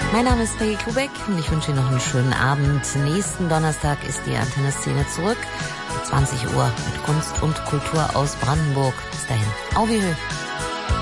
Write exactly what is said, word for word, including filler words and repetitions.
Mein Name ist Peggy Klubeck und ich wünsche Ihnen noch einen schönen Abend. Nächsten Donnerstag ist die Antenne Szene zurück. Um zwanzig Uhr mit Kunst und Kultur aus Brandenburg. Bis dahin. Au wie Hö.